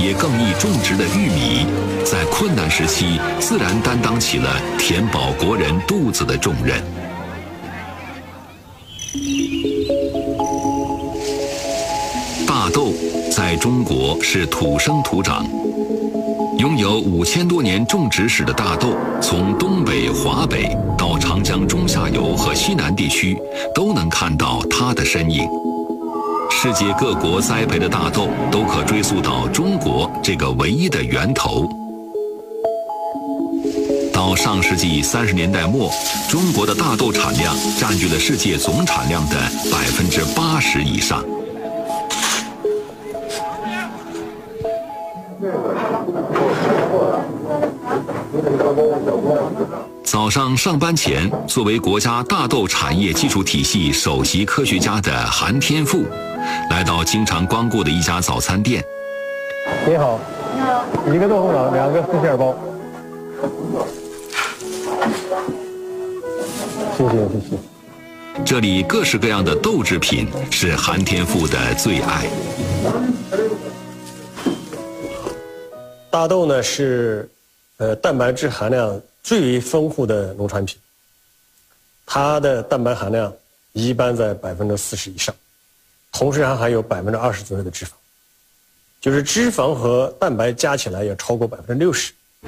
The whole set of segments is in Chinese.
也更易种植的玉米，在困难时期自然担当起了填饱国人肚子的重任。大豆在中国是土生土长，拥有5000多年种植史的大豆，从东北、华北到长江中下游和西南地区，都能看到它的身影。世界各国栽培的大豆都可追溯到中国这个唯一的源头。到上世纪30年代末，中国的大豆产量占据了世界总产量的80%以上。早上上班前，作为国家大豆产业技术体系首席科学家的韩天富，来到经常光顾的一家早餐店。 你好， 你好 ，1个豆腐脑，2个丝线包。谢谢谢谢。 这里各式各样的豆制品是韩天富的最爱。 大豆呢是蛋白质含量最为丰富的农产品，它的蛋白含量一般在40%以上，同时还含有20%左右的脂肪，就是脂肪和蛋白加起来要超过60%。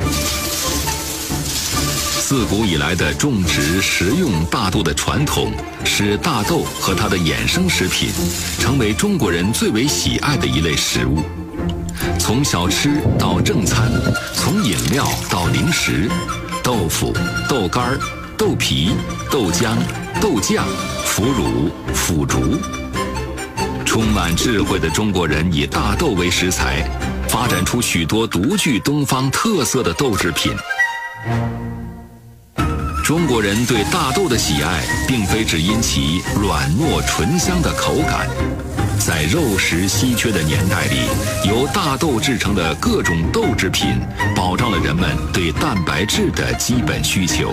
自古以来的种植食用大豆的传统，使大豆和它的衍生食品成为中国人最为喜爱的一类食物。从小吃到正餐，从饮料到零食，豆腐、豆干、豆皮、豆浆、豆酱、腐乳、腐竹，充满智慧的中国人以大豆为食材，发展出许多独具东方特色的豆制品。中国人对大豆的喜爱，并非只因其软糯醇香的口感。在肉食稀缺的年代里，由大豆制成的各种豆制品，保障了人们对蛋白质的基本需求。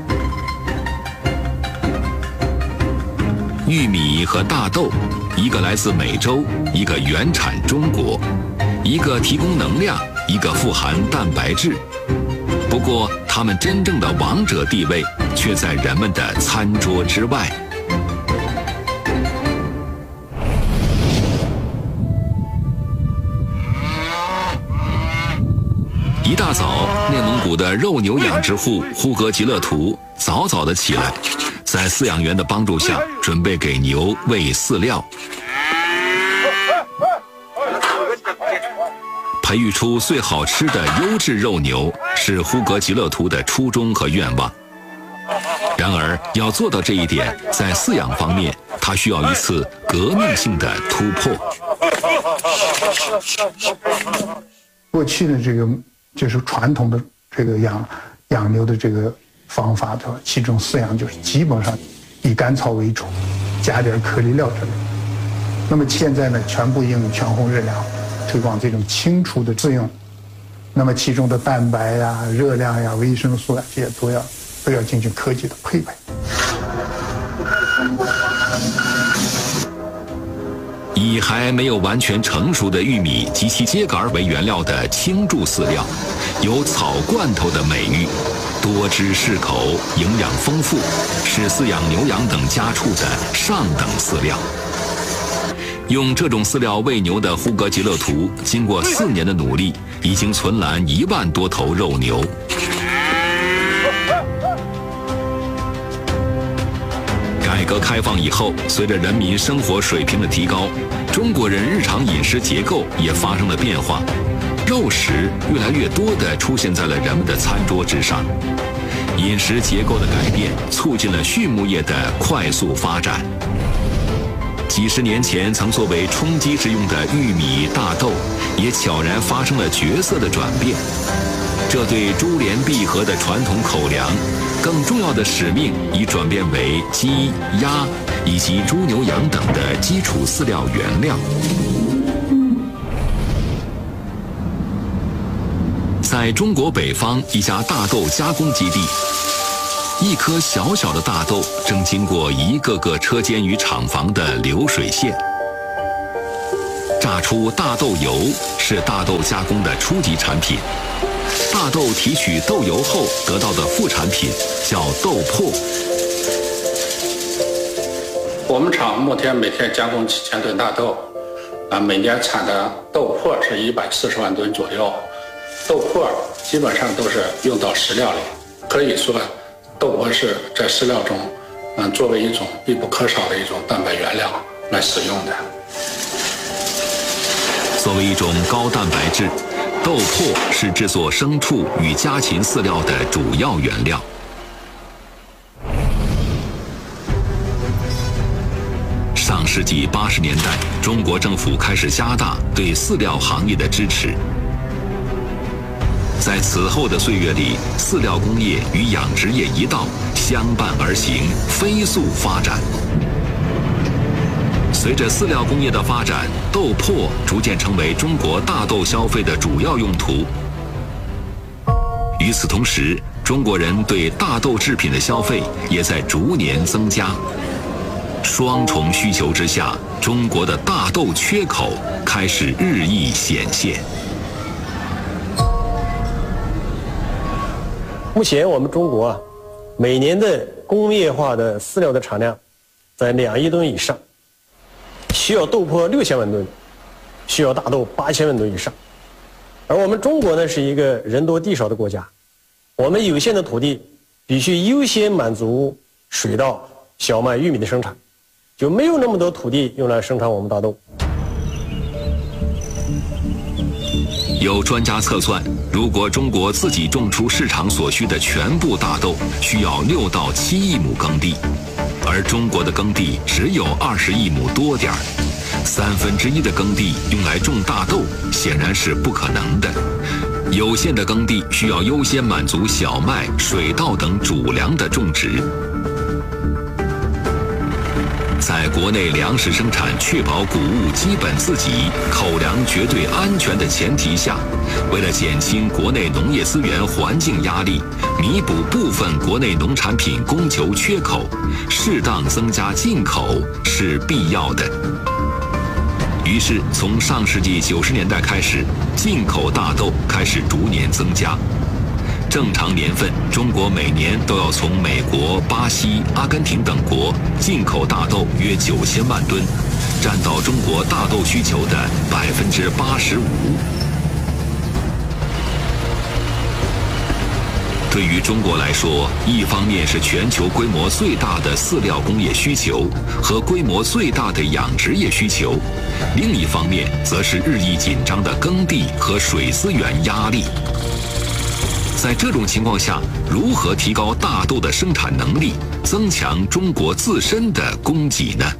玉米和大豆，一个来自美洲，一个原产中国，一个提供能量，一个富含蛋白质。不过，它们真正的王者地位却在人们的餐桌之外。一大早，内蒙古的肉牛养殖户呼格吉勒图早早地起来，在饲养员的帮助下，准备给牛喂饲料。培育出最好吃的优质肉牛是呼格吉勒图的初衷和愿望。然而，要做到这一点，在饲养方面，他需要一次革命性的突破。 过去的这个就是传统的这个养牛的这个方法的，其中饲养就是基本上以干草为主，加点颗粒料之类。那么现在呢，全部应用全红热量，推广这种清除的自用。那么其中的蛋白呀、热量呀、维生素啊，这些都要进行科技的配备。 以还没有完全成熟的玉米及其秸秆为原料的青柱饲料，有草罐头的美誉，多汁适口，营养丰富，是饲养牛羊等家畜的上等饲料。用这种饲料喂牛的呼格吉勒图，经过4年的努力，已经存栏1万多头肉牛。改革开放以后，随着人民生活水平的提高，中国人日常饮食结构也发生了变化，肉食越来越多地出现在了人们的餐桌之上。饮食结构的改变，促进了畜牧业的快速发展。几十年前曾作为充饥之用的玉米、大豆，也悄然发生了角色的转变。这对珠联璧合的传统口粮，更重要的使命已转变为鸡、鸭以及猪、牛、羊等的基础饲料原料。在中国北方一家大豆加工基地，一颗小小的大豆正经过一个个车间与厂房的流水线。 榨出大豆油是大豆加工的初级产品。大豆提取豆油后得到的副产品叫豆粕。 我们厂目前每天加工7000吨大豆，每年产的豆粕是140万吨左右。豆粕基本上都是用到食料里，可以说豆粕是在食料中，作为一种必不可少的一种蛋白原料来使用的。 作为一种高蛋白质，豆粕是制作牲畜与家禽饲料的主要原料。上世纪80年代，中国政府开始加大对饲料行业的支持。在此后的岁月里，饲料工业与养殖业一道相伴而行，飞速发展。随着饲料工业的发展，豆粕逐渐成为中国大豆消费的主要用途。与此同时，中国人对大豆制品的消费也在逐年增加。双重需求之下，中国的大豆缺口开始日益显现。 目前我们中国每年的工业化的饲料的产量在2亿吨以上，需要豆粕6000万吨，需要大豆8000万吨以上。而我们中国呢是一个人多地少的国家，我们有限的土地必须优先满足水稻、小麦、玉米的生产，就没有那么多土地用来生产我们大豆。 有专家测算，如果中国自己种出市场所需的全部大豆，需要6到7亿亩耕地，而中国的耕地只有20亿亩多点儿，1/3的耕地用来种大豆显然是不可能的。有限的耕地需要优先满足小麦、水稻等主粮的种植。在国内粮食生产确保谷物基本自给、口粮绝对安全的前提下，为了减轻国内农业资源环境压力，弥补部分国内农产品供求缺口，适当增加进口是必要的。于是，从上世纪90年代开始，进口大豆开始逐年增加。正常年份，中国每年都要从美国、巴西、阿根廷等国进口大豆约9000万吨，占到中国大豆需求的85%。对于中国来说，一方面是全球规模最大的饲料工业需求和规模最大的养殖业需求，另一方面则是日益紧张的耕地和水资源压力。在这种情况下，如何提高大豆的生产能力，增强中国自身的供给呢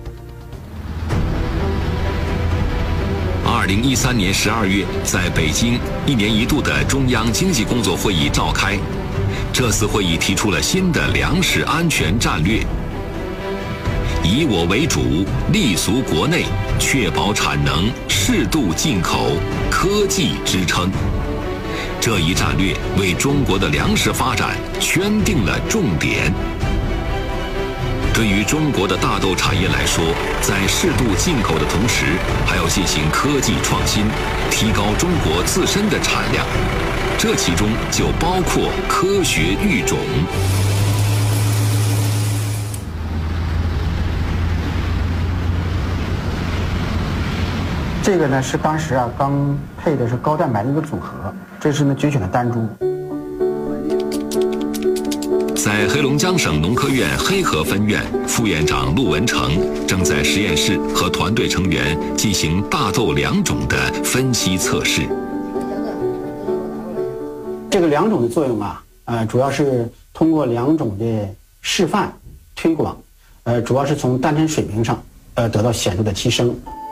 ？2013年12月，在北京1年1度的中央经济工作会议召开。这次会议提出了新的粮食安全战略，以我为主，立足国内，确保产能，适度进口，科技支撑。这一战略为中国的粮食发展圈定了重点。对于中国的大豆产业来说，在适度进口的同时，还要进行科技创新，提高中国自身的产量。这其中就包括科学育种。 这个呢是当时刚配的是高蛋白的一个组合，这是呢决选的单株。 在黑龙江省农科院黑河分院，副院长陆文成正在实验室和团队成员进行大豆良种的分析测试。 这个良种的作用主要是通过良种的示范推广，主要是从单产水平上得到显著的提升。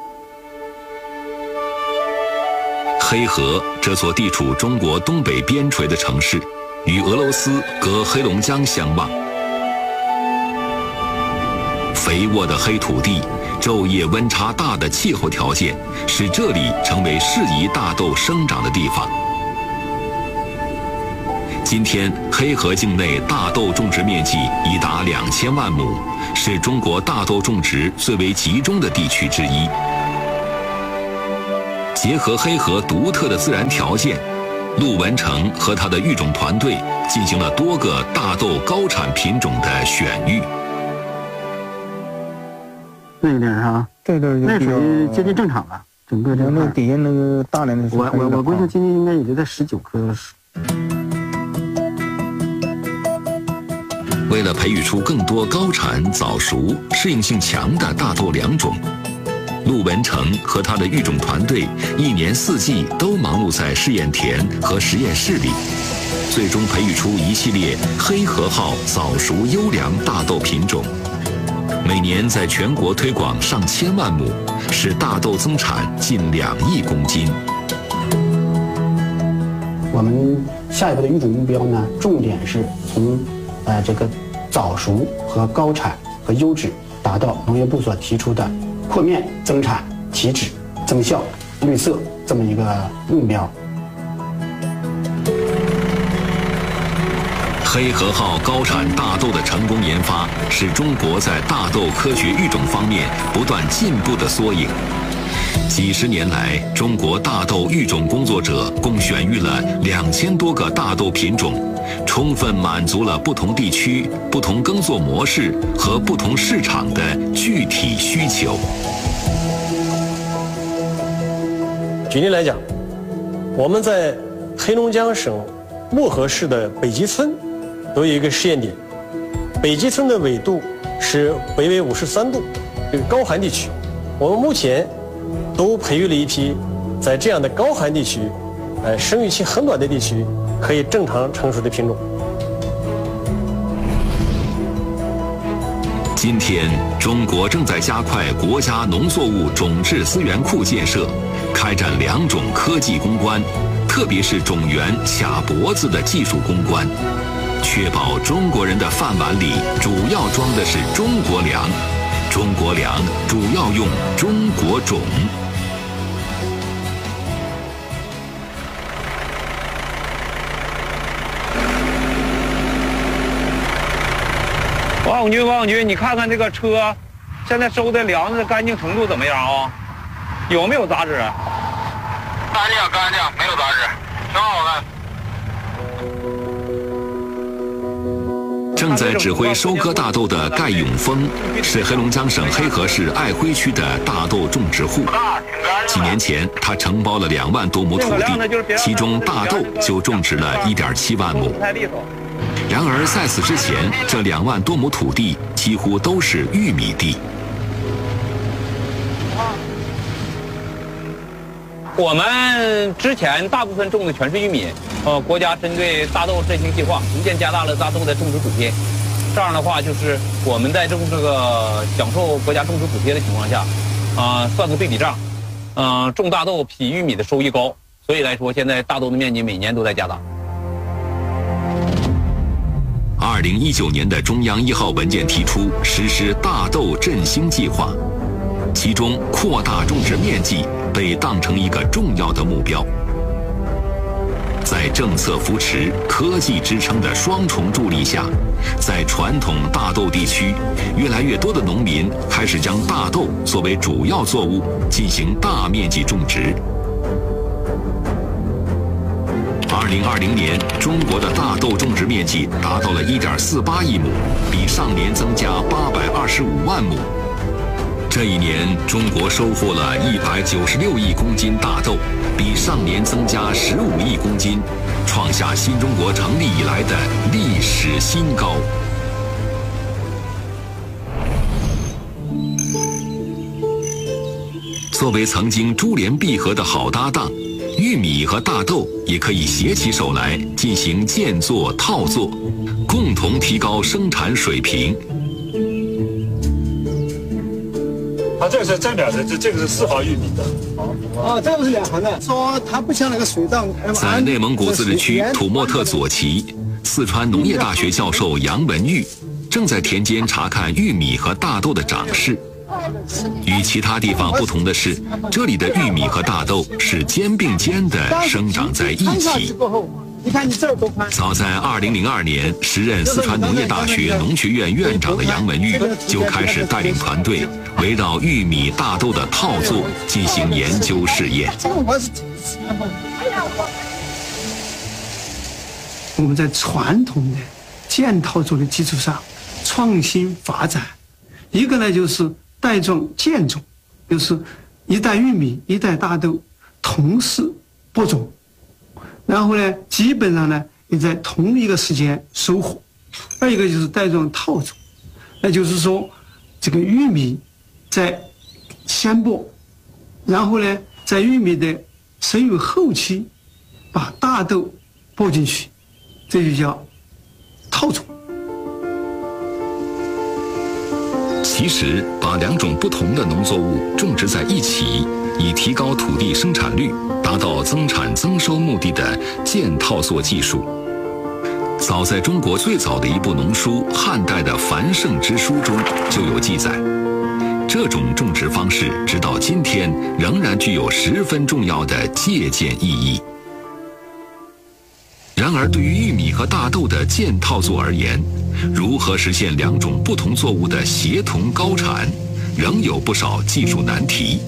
黑河这座地处中国东北边陲的城市，与俄罗斯隔黑龙江相望。肥沃的黑土地、昼夜温差大的气候条件，使这里成为适宜大豆生长的地方。今天，黑河境内大豆种植面积已达2000万亩，是中国大豆种植最为集中的地区之一。 结合黑河独特的自然条件，陆文成和他的育种团队进行了多个大豆高产品种的选育。 那个地儿哈， 对， 那属于接近正常了。整个这个那个底下那个大连的， 我估计今年应该也就在19棵。 为了培育出更多高产、早熟、适应性强的大豆良种，陆文成和他的育种团队一年四季都忙碌在试验田和实验室里，最终培育出一系列黑河号早熟优良大豆品种。每年在全国推广上千万亩，使大豆增产近2亿公斤。 我们下一步的育种目标呢，重点是从这个早熟和高产和优质，达到农业部所提出的扩面、增产、提质、增效、绿色这么一个目标。 黑河号高产大豆的成功研发，是中国在大豆科学育种方面不断进步的缩影。几十年来，中国大豆育种工作者共选育了2000多个大豆品种，充分满足了不同地区、不同耕作模式和不同市场的具体需求。 举例来讲，我们在黑龙江省漠河市的北极村都有一个试验点，北极村的纬度是北纬53度，这个高寒地区。我们目前都培育了一批在这样的高寒地区，生育期很短的地区可以正常成熟的品种。 今天，中国正在加快国家农作物种质资源库建设，开展2种科技攻关，特别是种源卡脖子的技术攻关，确保中国人的饭碗里主要装的是中国粮，中国粮主要用中国种。 王永军，你看看这个车，现在收的粮食干净程度怎么样啊？有没有杂质？ 干净，没有杂质，挺好的。 正在指挥收割大豆的盖永峰，是黑龙江省黑河市爱辉区的大豆种植户。几年前，他承包了2万多亩土地，其中大豆就种植了1.7万亩。然而，在此之前，这2万多亩土地几乎都是玉米地。 我们之前大部分种的全是玉米，国家针对大豆振兴计划，逐渐加大了大豆的种植补贴。这样的话，就是我们在这个享受国家种植补贴的情况下，算个对比账，种大豆比玉米的收益高，所以来说，现在大豆的面积每年都在加大。 2019年的中央1号文件提出实施大豆振兴计划，其中扩大种植面积被当成一个重要的目标。在政策扶持、科技支撑的双重助力下，在传统大豆地区，越来越多的农民开始将大豆作为主要作物进行大面积种植。2020年，中国的大豆种植面积达到了1.48亿亩，比上年增加825万亩。这一年，中国收获了196亿公斤大豆，比上年增加15亿公斤，创下新中国成立以来的历史新高。作为曾经珠联璧合的好搭档，玉米和大豆也可以携起手来进行间作套作，共同提高生产水平。 它这是正点的，这个是4号玉米的。 这个是2行的，说它不像那个水稻。 在内蒙古自治区土默特左旗，四川农业大学教授杨文玉正在田间查看玉米和大豆的长势。与其他地方不同的是，这里的玉米和大豆是肩并肩地生长在一起。早在2002年，时任四川农业大学农学院院长的杨文玉就开始带领团队围绕玉米、大豆的套作进行研究试验。 我们在传统的件套作的基础上创新发展，一个呢就是带状间种，就是一袋玉米一袋大豆同时播种，然后呢基本上呢也在同一个时间收获。二一个就是带状套种，那就是说这个玉米在先播，然后呢在玉米的生育后期把大豆播进去，这就叫套种。 其实，把两种不同的农作物种植在一起，以提高土地生产率，达到增产增收目的的件套作技术，早在中国最早的一部农书《汉代的繁盛之书》中就有记载。这种种植方式，直到今天仍然具有十分重要的借鉴意义。然而，对于玉米和大豆的件套作而言，如何实现两种不同作物的协同高产，仍有不少技术难题。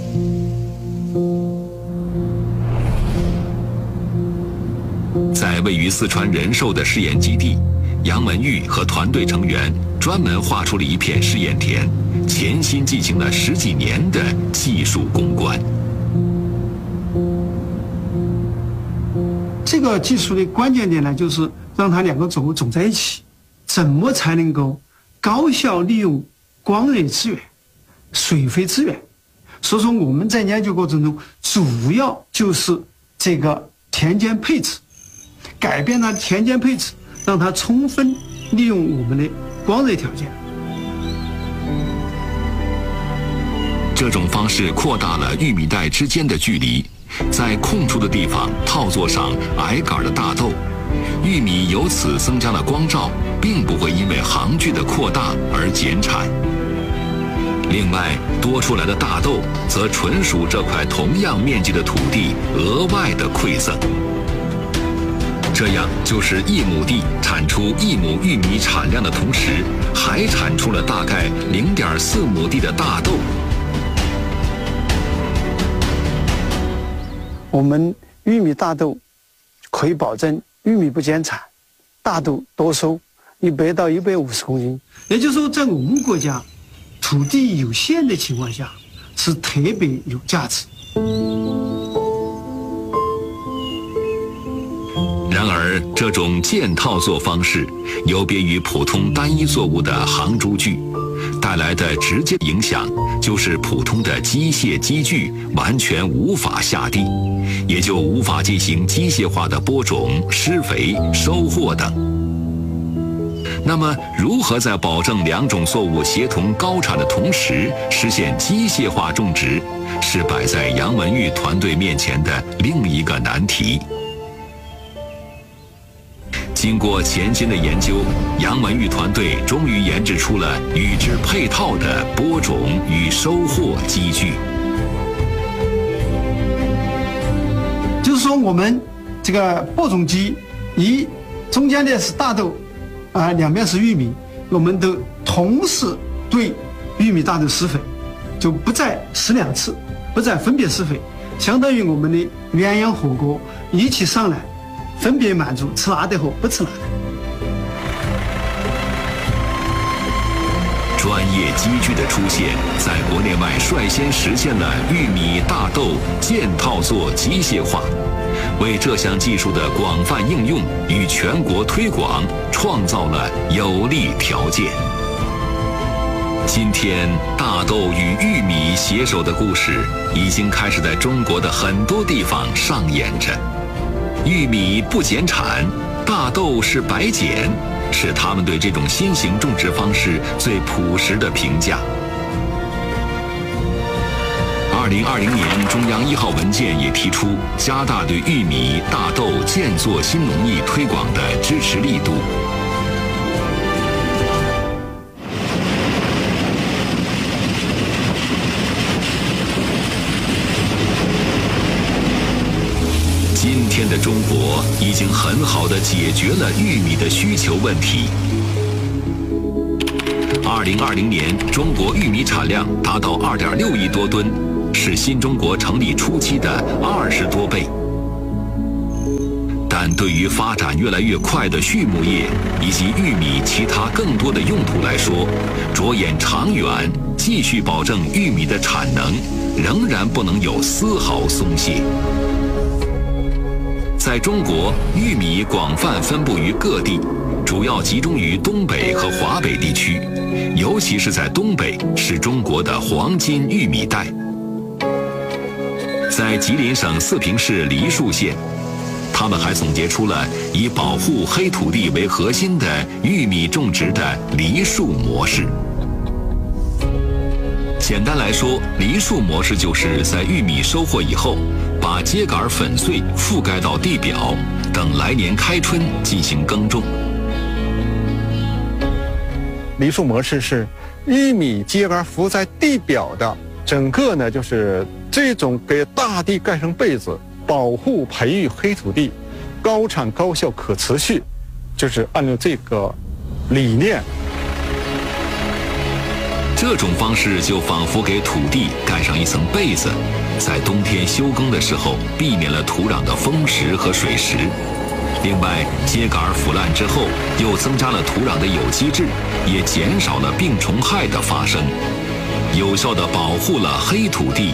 在位于四川仁寿的试验基地，杨文玉和团队成员专门划出了一片试验田，潜心进行了10几年的技术攻关。 这个技术的关键点呢，就是让它两个作物种在一起，怎么才能够高效利用光热资源、水肥资源。所以说我们在研究过程中，主要就是这个田间配置，改变它的田间配置，让它充分利用我们的光热条件。 这种方式扩大了玉米袋之间的距离，在空出的地方套作上矮杆的大豆，玉米由此增加了光照，并不会因为行距的扩大而减产。另外，多出来的大豆则纯属这块同样面积的土地额外的馈赠。这样就是1亩地产出1亩玉米产量的同时，还产出了大概0.4亩地的大豆。 我们玉米大豆可以保证玉米不减产，大豆多收100到150公斤。也就是说，在我们国家土地有限的情况下，是特别有价值。 然而，这种件套作方式有别于普通单一作物的行株距，带来的直接影响就是普通的机械机具完全无法下地，也就无法进行机械化的播种、施肥、收获等。那么，如何在保证两种作物协同高产的同时实现机械化种植，是摆在杨文玉团队面前的另一个难题。经过潜心的研究，杨文玉团队终于研制出了与之配套的播种与收获机具。 就是说，我们这个播种机中间的是大豆，两边是玉米，我们都同时对玉米、大豆施肥，就不再施2次，不再分别施肥，相当于我们的鸳鸯火锅一起上来，分别满足吃辣的和不吃辣的。 专业机具的出现，在国内外率先实现了玉米、大豆件套作机械化，为这项技术的广泛应用与全国推广创造了有利条件。今天，大豆与玉米携手的故事已经开始在中国的很多地方上演着。玉米不减产，大豆是白减，是他们对这种新型种植方式最朴实的评价。2020年，中央1号文件也提出加大对玉米、大豆件作新农艺推广的支持力度。今天的中国已经很好地解决了玉米的需求问题。 2020年，中国玉米产量达到2.6亿多吨，是新中国成立初期的20多倍。但对于发展越来越快的畜牧业以及玉米其他更多的用途来说，着眼长远，继续保证玉米的产能，仍然不能有丝毫松懈。在中国，玉米广泛分布于各地，主要集中于东北和华北地区，尤其是在东北是中国的黄金玉米带。在吉林省四平市梨树县，他们还总结出了以保护黑土地为核心的玉米种植的梨树模式。简单来说，梨树模式就是在玉米收获以后，把秸秆粉碎覆盖到地表，等来年开春进行耕种。 梨树模式是玉米秸秆浮在地表的，整个呢就是这种给大地盖上被子，保护培育黑土地，高产高效可持续，就是按照这个理念。 这种方式就仿佛给土地盖上一层被子，在冬天休耕的时候，避免了土壤的风蚀和水蚀。另外，秸秆腐烂之后，又增加了土壤的有机质，也减少了病虫害的发生，有效地保护了黑土地。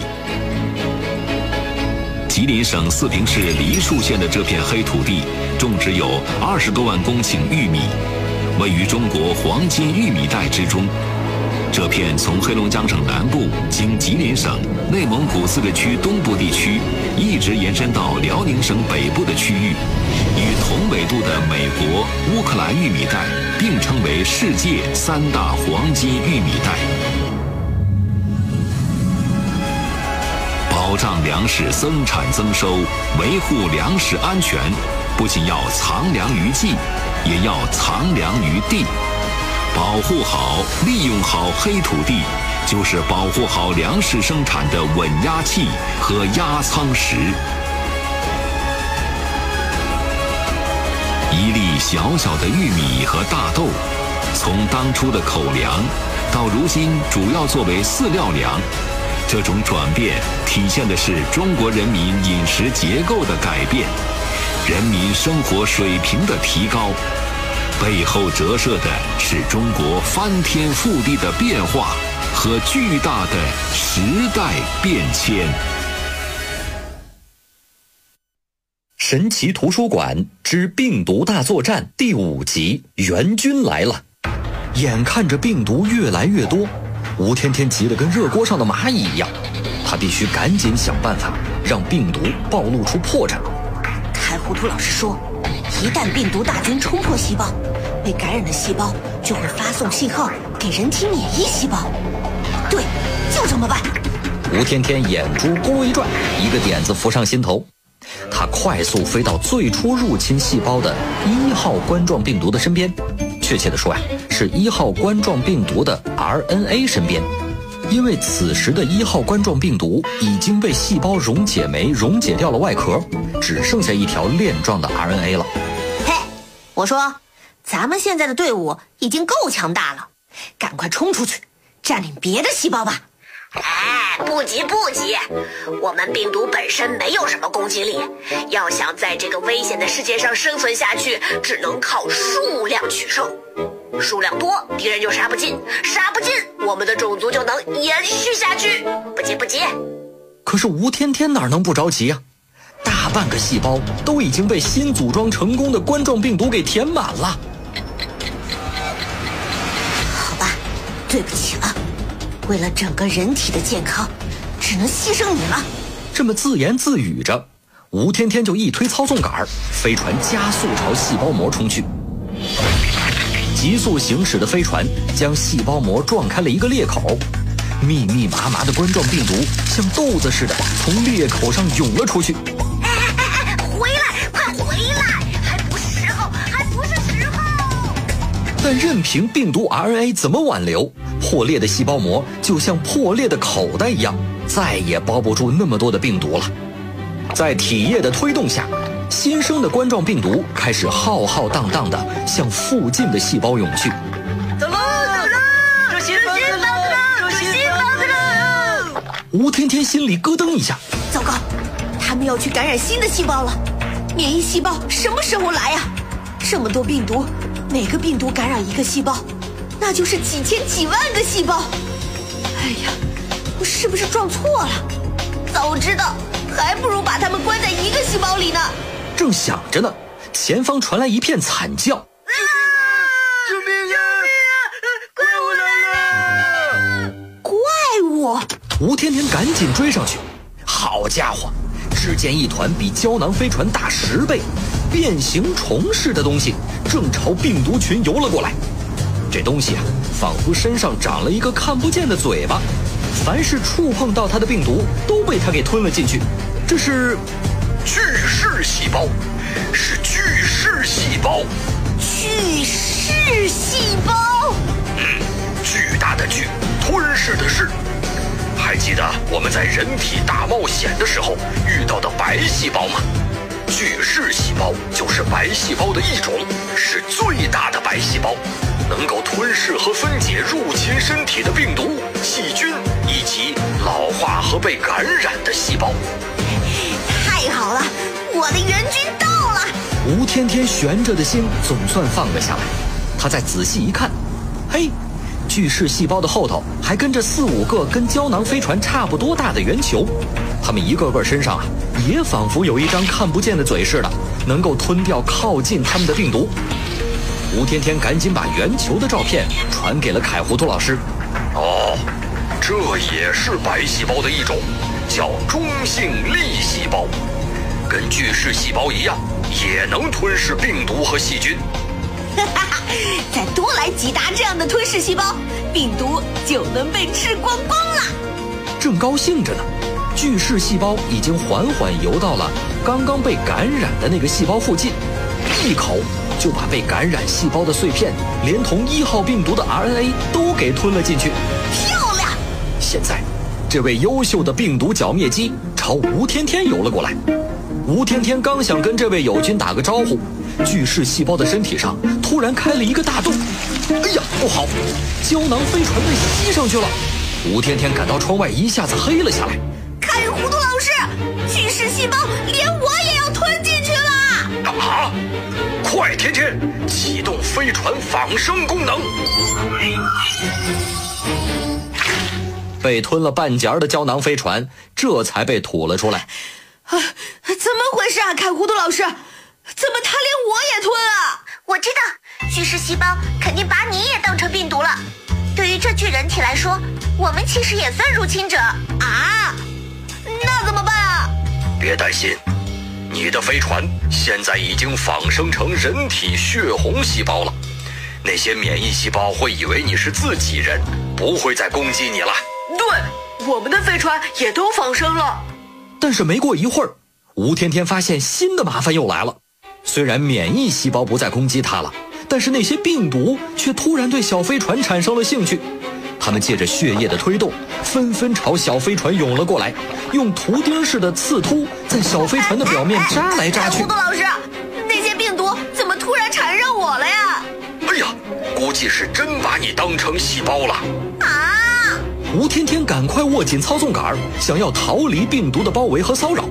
吉林省四平市梨树县的这片黑土地，种植有20多万公顷玉米，位于中国黄金玉米带之中。这片从黑龙江省南部经吉林省、内蒙古自治区东部地区，一直延伸到辽宁省北部的区域，与同纬度的美国、乌克兰玉米带并称为世界3大黄金玉米带。保障粮食增产增收，维护粮食安全，不仅要藏粮于技，也要藏粮于地。保护好、利用好黑土地，就是保护好粮食生产的稳压器和压舱石。一粒小小的玉米和大豆，从当初的口粮，到如今主要作为饲料粮，这种转变体现的是中国人民饮食结构的改变，人民生活水平的提高。背后折射的是中国翻天覆地的变化和巨大的时代变迁。 神奇图书馆之病毒大作战第5集，援军来了。眼看着病毒越来越多，吴天天急得跟热锅上的蚂蚁一样，他必须赶紧想办法让病毒暴露出破绽。 开糊涂老师说，一旦病毒大军冲破细胞，被感染的细胞就会发送信号给人体免疫细胞。对，就这么办。 吴天天眼珠咕一转，一个点子浮上心头。他快速飞到最初入侵细胞的1号冠状病毒的身边，确切的说是1号冠状病毒的 RNA 身边。因为此时的1号冠状病毒已经被细胞溶解酶溶解掉了外壳，只剩下一条链状的 RNA 了。 嘿，我说，咱们现在的队伍已经够强大了，赶快冲出去，占领别的细胞吧。 哎，不急，我们病毒本身没有什么攻击力，要想在这个危险的世界上生存下去，只能靠数量取胜。数量多，敌人就杀不进，杀不进，我们的种族就能延续下去。不急。 可是吴天天哪能不着急啊？大半个细胞都已经被新组装成功的冠状病毒给填满了。 好吧，对不起了，为了整个人体的健康，只能牺牲你了。 这么自言自语着，吴天天就一推操纵杆，飞船加速朝细胞膜冲去。急速行驶的飞船将细胞膜撞开了一个裂口，密密麻麻的冠状病毒像豆子似的从裂口上涌了出去。 回来，快回来，还不是时候。 但任凭病毒 RNA 怎么挽留，破裂的细胞膜就像破裂的口袋一样，再也包不住那么多的病毒了。在体液的推动下，新生的冠状病毒开始浩浩荡荡地向附近的细胞涌去。 走喽！这吴天天心里咯噔一下， 糟糕，他们要去感染新的细胞了。免疫细胞什么时候来呀？这么多病毒，每个病毒感染一个细胞，那就是几千几万个细胞。哎呀，我是不是撞错了？早知道还不如把它们关在一个细胞里呢。 正想着呢，前方传来一片惨叫。 救命呀！怪物来了！ 怪物！ 吴天天赶紧追上去，好家伙，只见一团比胶囊飞船大10倍、变形虫似的东西正朝病毒群游了过来。这东西啊，仿佛身上长了一个看不见的嘴巴，凡是触碰到它的病毒都被它给吞了进去。这是巨噬细胞，是巨噬细胞。 巨噬细胞？ 巨大的巨，吞噬的噬。还记得我们在人体大冒险的时候遇到的白细胞吗？巨噬细胞就是白细胞的一种，是最大的白细胞，能够吞噬和分解入侵身体的病毒、细菌以及老化和被感染的细胞。 太好了，我的援军到了！ 吴天天悬着的心总算放了下来。他再仔细一看，嘿，巨噬细胞的后头还跟着4、5个跟胶囊飞船差不多大的圆球，它们一个个身上啊，也仿佛有一张看不见的嘴似的，能够吞掉靠近它们的病毒。吴天天赶紧把圆球的照片传给了凯糊涂老师。 哦，这也是白细胞的一种，叫中性粒细胞，跟巨噬细胞一样，也能吞噬病毒和细菌。 再多来几打这样的吞噬细胞，病毒就能被吃光光了。 正高兴着呢，巨噬细胞已经缓缓游到了刚刚被感染的那个细胞附近，一口就把被感染细胞的碎片连同1号病毒的 RNA 都给吞了进去。 漂亮！ 现在这位优秀的病毒剿灭机朝吴天天游了过来。吴天天刚想跟这位友军打个招呼，巨噬细胞的身体上突然开了一个大洞。哎呀，不好，胶囊飞船被吸上去了。吴天天感到窗外一下子黑了下来。 凯糊涂老师，巨噬细胞连我也要吞进去了！ 啊！快，天天启动飞船仿生功能。 被吞了半截的胶囊飞船这才被吐了出来。 怎么回事啊，凯糊涂老师？怎么他连我也吞啊？ 我知道，巨噬细胞肯定把你也当成病毒了。对于这具人体来说，我们其实也算入侵者啊！那怎么办啊？ 别担心，你的飞船现在已经仿生成人体血红细胞了。那些免疫细胞会以为你是自己人，不会再攻击你了。 对，我们的飞船也都仿生了。 但是没过一会儿，吴天天发现新的麻烦又来了。虽然免疫细胞不再攻击他了，但是那些病毒却突然对小飞船产生了兴趣。他们借着血液的推动，纷纷朝小飞船涌了过来，用图钉似的刺突在小飞船的表面扎来扎去。 糊涂老师，那些病毒怎么突然缠上我了呀？ 哎呀，估计是真把你当成细胞了啊！ 吴天天赶快握紧操纵杆，想要逃离病毒的包围和骚扰。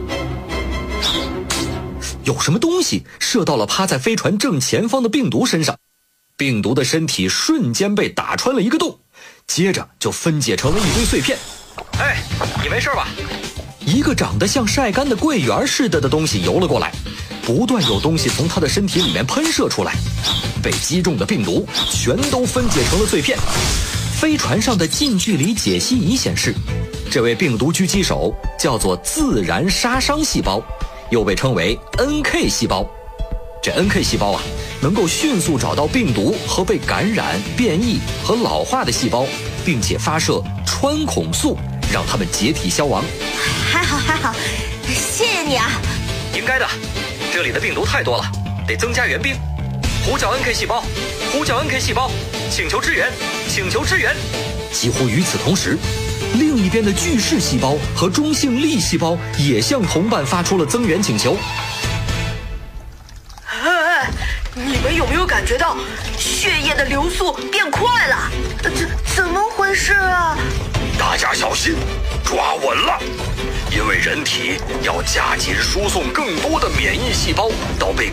有什么东西射到了趴在飞船正前方的病毒身上，病毒的身体瞬间被打穿了一个洞，接着就分解成了一堆碎片。 哎，你没事吧？ 一个长得像晒干的桂圆似的东西游了过来，不断有东西从它的身体里面喷射出来，被击中的病毒全都分解成了碎片。飞船上的近距离解析仪显示，这位病毒狙击手叫做自然杀伤细胞，又被称为 NK 细胞。这 NK 细胞啊，能够迅速找到病毒和被感染、变异和老化的细胞，并且发射穿孔素，让它们解体消亡。 还好，谢谢你啊。 应该的，这里的病毒太多了，得增加援兵。呼叫 NK 细胞，呼叫 NK 细胞，请求支援，请求支援。 几乎与此同时，另一边的巨噬细胞和中性粒细胞也向同伴发出了增援请求。 你们有没有感觉到血液的流速变快了？ 怎么回事啊？ 大家小心， 抓稳了。因为人体要加紧输送更多的免疫细胞到被